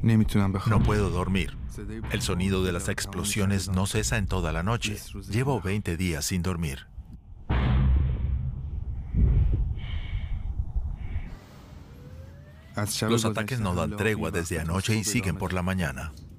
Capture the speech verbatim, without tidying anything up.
No puedo dormir. El sonido de las explosiones no cesa en toda la noche. Llevo veinte días sin dormir. Los ataques no dan tregua desde anoche y siguen por la mañana.